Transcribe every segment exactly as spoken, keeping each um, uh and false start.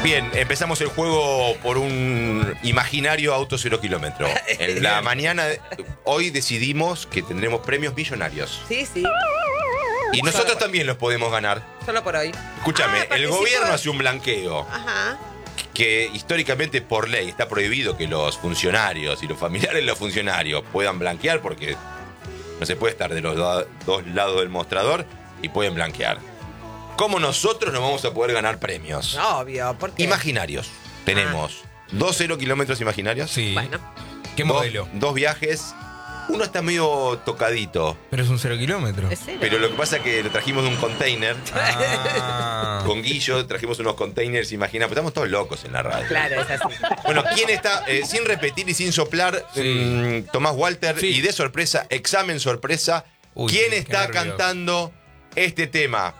Bien, empezamos el juego por un imaginario auto cero kilómetro. En la mañana, de- hoy decidimos que tendremos premios millonarios. Sí, sí. Y nosotros también los podemos ganar. Solo por hoy. Escúchame, Ah, el participo. gobierno hace un blanqueo Ajá. que históricamente por ley está prohibido que los funcionarios y los familiares de los funcionarios puedan blanquear porque no se puede estar de los do- dos lados del mostrador y pueden blanquear. ¿Cómo nosotros no vamos a poder ganar premios? Obvio, porque. Imaginarios. Tenemos dos cero kilómetros imaginarios. Sí. Bueno, ¿Qué dos, modelo? dos viajes. Uno está medio tocadito. Pero es un cero kilómetro. es cero. Pero lo que pasa es que lo trajimos de un container. Ah. Con Guillo trajimos unos containers, imagina. Pues estamos todos locos en la radio. Claro, es así. Bueno, ¿quién está? Eh, sin repetir y sin soplar, Sí. mm, Tomás Walter. Sí. Y de sorpresa, examen sorpresa. Uy, ¿Quién qué está nervios. cantando este tema?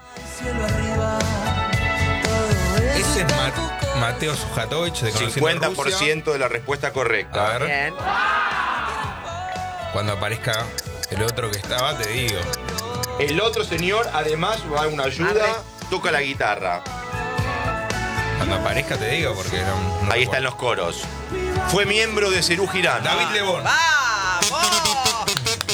Ese es Ma- Mateo Sujatovich de Conociendo cincuenta por ciento Rusia. de la respuesta correcta. A ver. Bien. Cuando aparezca el otro que estaba, te digo. El otro señor, además, va a dar una ayuda, Arre. toca la guitarra. Cuando aparezca, te digo, porque no, no Ahí están los coros. Fue miembro de Cerú Girán. David Lebón. ¡Vamos!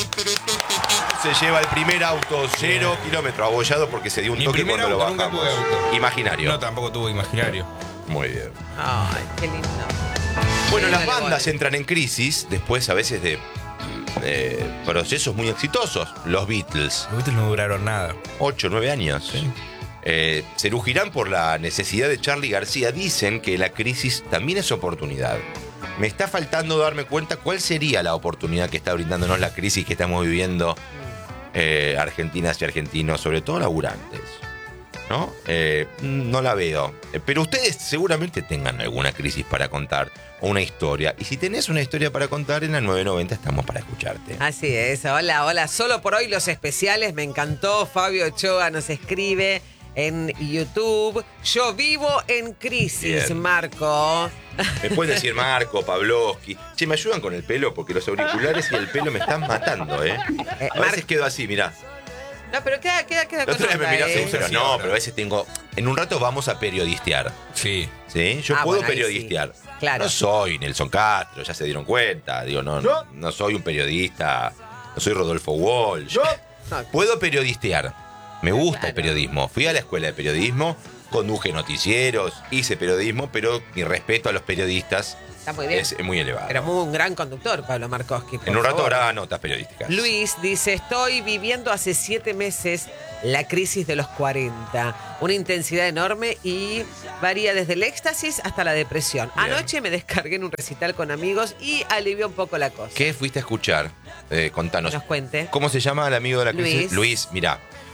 Se lleva el primer auto, cero kilómetros, abollado porque se dio un Mi toque primer cuando lo auto, nunca bajamos. tuve auto. Imaginario. No, tampoco tuvo imaginario. Muy bien. Ay, qué lindo. Bueno, Qué las lindo bandas Lebón. entran en crisis después a veces de eh, procesos muy exitosos. Los Beatles, Los Beatles no duraron nada. ocho, nueve años. Eh, Cerú Girán por la necesidad de Charly García. Dicen que la crisis también es oportunidad. Me está faltando darme cuenta cuál sería la oportunidad que está brindándonos la crisis que estamos viviendo eh, argentinas y argentinos, sobre todo laburantes. ¿No? Eh, no la veo. Eh, Pero ustedes seguramente tengan alguna crisis para contar o una historia. Y si tenés una historia para contar, en la nueve noventa estamos para escucharte. Así es. Hola, hola. Solo por hoy los especiales. Me encantó. Fabio Ochoa nos escribe en YouTube. Yo vivo en crisis, Bien. Marco. Me pueden decir Marco, Pavlovsky. Che, me ayudan con el pelo porque los auriculares y el pelo me están matando, ¿eh? Eh, A veces Mar- quedo así, mirá. No, pero queda, queda, queda La otra vez con me onda, mirás ¿eh? en serio. Sí, No, ahora. pero a veces tengo. En un rato vamos a periodistear. Sí. ¿Sí? Yo Ah, puedo bueno, ahí periodistear. sí. Claro. No soy Nelson Castro, ya se dieron cuenta. Digo, no, no, no soy un periodista. No soy Rodolfo Walsh. No. Puedo periodistear. Me gusta el Claro. periodismo. Fui a la escuela de periodismo, conduje noticieros, hice periodismo, pero mi respeto a los periodistas Está muy bien. es muy elevado. Pero muy un gran conductor, Pablo Markowski. por en un rato favor. habrá notas periodísticas. Luis dice, estoy viviendo hace siete meses la crisis de los cuarenta. Una intensidad enorme y varía desde el éxtasis hasta la depresión. Bien. Anoche me descargué en un recital con amigos y alivió un poco la cosa. ¿Qué fuiste a escuchar? Eh, contanos. Que nos cuente. ¿Cómo se llama el amigo de la crisis? Luis. Luis, mira.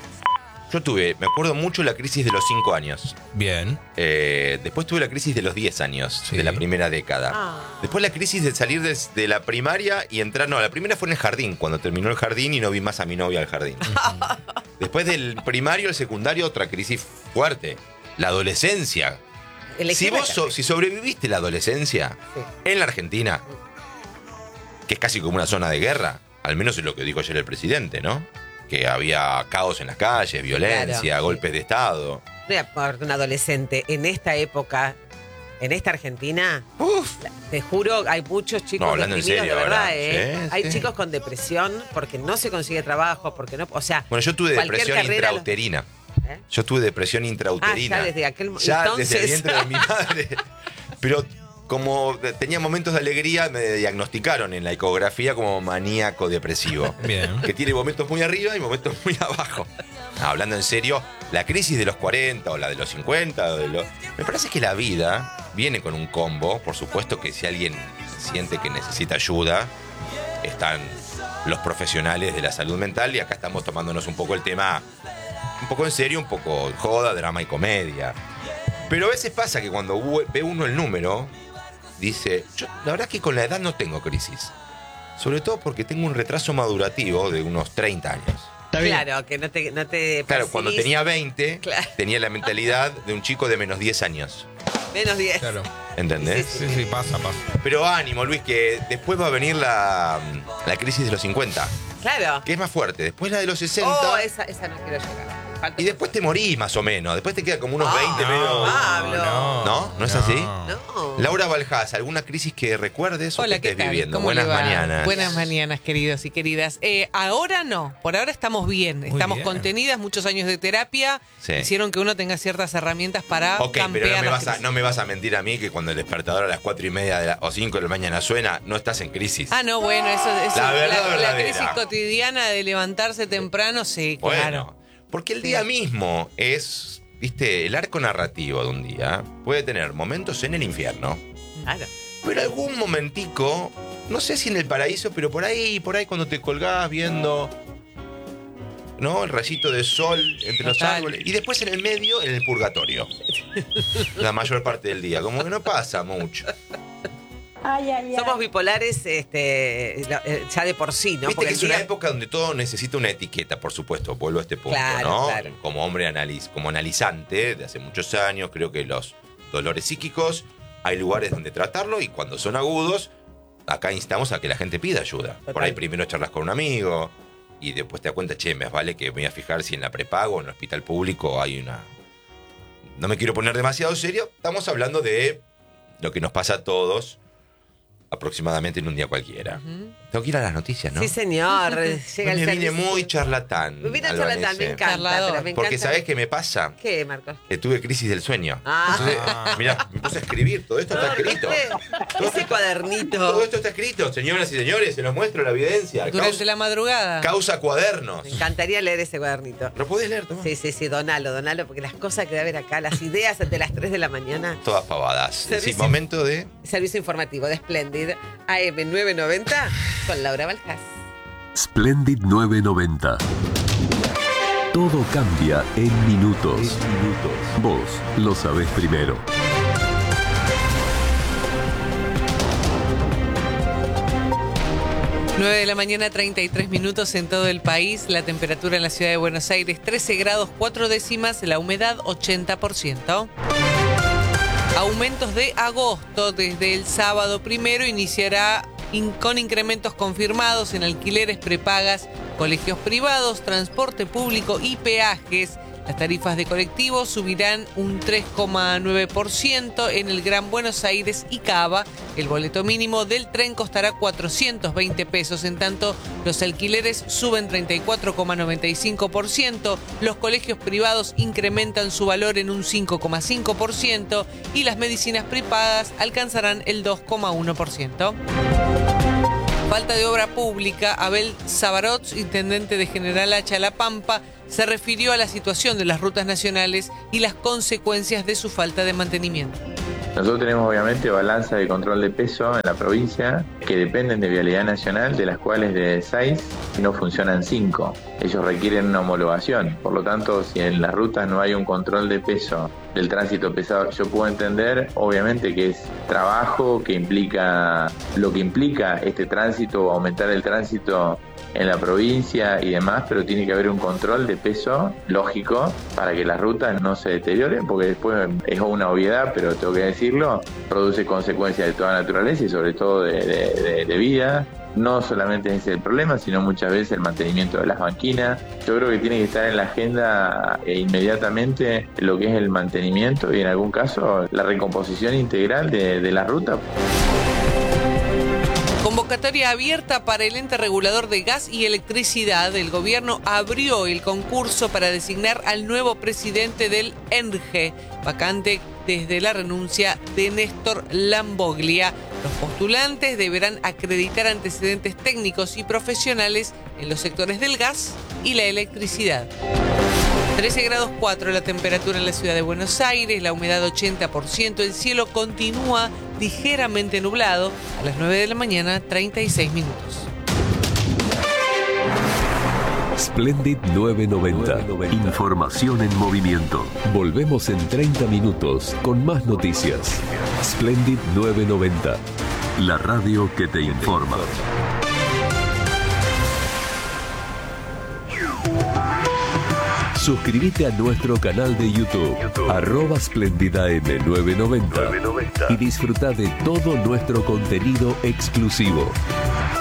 Yo tuve, me acuerdo mucho la crisis de los cinco años. Bien. Eh, después tuve la crisis de los diez años, Sí. de la primera década. Ah. Después la crisis de salir de, de la primaria y entrar... No, la primera fue en el jardín, cuando terminó el jardín y no vi más a mi novia al jardín. Después del primario al secundario, otra crisis fuerte. La adolescencia. Elegí Si la vos so- carrera. si sobreviviste la adolescencia Sí. en la Argentina, que es casi como una zona de guerra, al menos es lo que dijo ayer el presidente, ¿no? Que había caos en las calles, violencia, Claro, sí. golpes de Estado. Voy a poner un adolescente en esta época, en esta Argentina, Uf. te juro, hay muchos chicos No, hablando en deprimidos, serio de verdad, ahora. ¿eh? Sí, hay sí. chicos con depresión porque no se consigue trabajo, porque no, o sea, Bueno, yo tuve cualquier depresión carrera- intrauterina. ¿Eh? Yo tuve depresión intrauterina. Ah, ya desde aquel mo- Ya entonces. desde el vientre de mi madre. Pero como tenía momentos de alegría, me diagnosticaron en la ecografía como maníaco depresivo. Bien. Que tiene momentos muy arriba y momentos muy abajo. No, hablando en serio, la crisis de los cuarenta o la de los cincuenta, o de los... me parece que la vida viene con un combo. Por supuesto que si alguien siente que necesita ayuda, están los profesionales de la salud mental y acá estamos tomándonos un poco el tema un poco en serio, un poco joda, drama y comedia. Pero a veces pasa que cuando ve uno el número, dice, yo la verdad es que con la edad no tengo crisis. Sobre todo porque tengo un retraso madurativo de unos treinta años. Claro, que no te, no te Claro, cuando percibís. tenía veinte, Claro. tenía la mentalidad de un chico de menos diez años. Menos diez. Claro. ¿Entendés? Sí, Sí, sí, pasa, pasa. Pero ánimo, Luis, que después va a venir la, la crisis de los cincuenta, Claro. que es más fuerte. Después la de los sesenta. Oh, esa, esa no quiero llegar. Falta- Y después te morís más o menos. Después te queda como unos Ah, veinte no, medio... Pablo. No. ¿No? ¿No es No. así? No. Laura Valjas, ¿alguna crisis que recuerdes o Hola, que ¿qué estés tal? viviendo? ¿Cómo Buenas le va? mañanas. Buenas mañanas, queridos y queridas. Eh, ahora no, por ahora estamos bien, Muy estamos bien. contenidas, muchos años de terapia Sí. hicieron que uno tenga ciertas herramientas para Ok, campear pero no me, las vas a, crisis. no me vas a mentir a mí que cuando el despertador a las cuatro y media de la- o cinco de la mañana suena, no estás en crisis. Ah, no, bueno, eso, eso La verdad la, la verdadera. crisis cotidiana de levantarse temprano, sí, Bueno, claro. porque el día mismo es, viste, el arco narrativo de un día puede tener momentos en el infierno, Claro. pero algún momentico, no sé si en el paraíso, pero por ahí, por ahí cuando te colgás viendo, ¿no? El rayito de sol entre los Total. árboles. Y después en el medio, en el purgatorio. La mayor parte del día. Como que no pasa mucho. Ay, ay, ay. Somos bipolares este, la- eh, ya de por sí, ¿no? Viste Porque que el es una día- época donde todo necesita una etiqueta, por supuesto. Vuelvo a este punto, Claro, ¿no? claro. Como hombre analiz como analizante de hace muchos años, creo que los dolores psíquicos hay lugares donde tratarlo y cuando son agudos, acá instamos a que la gente pida ayuda. Total. Por ahí primero charlas con un amigo y después te das cuenta, che, me vale que me voy a fijar si en la prepago o en el hospital público hay una... No me quiero poner demasiado serio, estamos hablando de lo que nos pasa a todos aproximadamente en un día cualquiera. Ujú. Tengo que ir a las noticias, ¿no? Sí, señor. Llega el Hoy me vine servicio. muy charlatán. Me vine Albanese. charlatán, me encanta. Charlador. Pero me Porque encanta. ¿sabés qué me pasa? ¿Qué, Marcos? Que tuve crisis del sueño. Ah. Entonces, mirá, me puse a escribir. Todo esto está escrito. Ese cuadernito. Todo esto está escrito, señoras y señores. Se los muestro la evidencia. Durante Causa, la madrugada. causa cuadernos. Me encantaría leer ese cuadernito. ¿Lo podés leer, Tomás? Sí, sí, sí, donalo, donalo, porque las cosas que debe haber acá, las ideas de las tres de la mañana. Todas pavadas. Sí, Servicio. momento de... Servicio informativo de Splendid A M nueve noventa con Laura Valjas. Splendid nueve noventa. Todo cambia en minutos. Vos lo sabés primero. nueve de la mañana, treinta y tres minutos en todo el país. La temperatura en la ciudad de Buenos Aires, trece grados cuatro décimas. La humedad, ochenta por ciento. Aumentos de agosto. Desde el sábado primero iniciará in- con incrementos confirmados en alquileres, prepagas, colegios privados, transporte público y peajes. Las tarifas de colectivos subirán un tres coma nueve por ciento en el Gran Buenos Aires y Cava. El boleto mínimo del tren costará cuatrocientos veinte pesos, en tanto los alquileres suben treinta y cuatro coma noventa y cinco por ciento, los colegios privados incrementan su valor en un cinco coma cinco por ciento y las medicinas prepagas alcanzarán el dos coma uno por ciento. Falta de obra pública. Abel Sabarots, intendente de General Hacha La Pampa, se refirió a la situación de las rutas nacionales y las consecuencias de su falta de mantenimiento. Nosotros tenemos obviamente balanza de control de peso en la provincia que dependen de Vialidad Nacional, de las cuales de seis no funcionan cinco. Ellos requieren una homologación. Por lo tanto, si en las rutas no hay un control de peso del tránsito pesado, yo puedo entender obviamente que es trabajo que implica lo que implica este tránsito, aumentar el tránsito en la provincia y demás, pero tiene que haber un control de peso lógico para que las rutas no se deterioren, porque después es una obviedad, pero tengo que decirlo, produce consecuencias de toda naturaleza y sobre todo de, de, de, de vida. No solamente ese es el problema, sino muchas veces el mantenimiento de las banquinas. Yo creo que tiene que estar en la agenda eh, inmediatamente lo que es el mantenimiento y en algún caso la recomposición integral de, de la ruta. Convocatoria abierta para el ente regulador de gas y electricidad. El gobierno abrió el concurso para designar al nuevo presidente del E N G E, vacante desde la renuncia de Néstor Lamboglia. Los postulantes deberán acreditar antecedentes técnicos y profesionales en los sectores del gas y la electricidad. trece grados cuatro la temperatura en la ciudad de Buenos Aires, la humedad ochenta por ciento, el cielo continúa ligeramente nublado. A las nueve de la mañana, treinta y seis minutos. Splendid nueve noventa. Información en movimiento. Volvemos en treinta minutos con más noticias. Splendid nueve noventa. La radio que te informa. Suscríbete a nuestro canal de YouTube, arroba Splendid A M nueve noventa, y disfruta de todo nuestro contenido exclusivo.